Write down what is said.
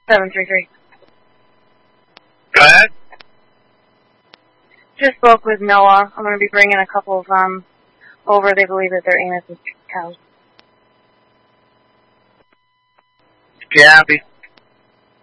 733. Go ahead. Just spoke with Noah. I'm going to be bringing a couple of them over. They believe that they're Amos' cows. Copy.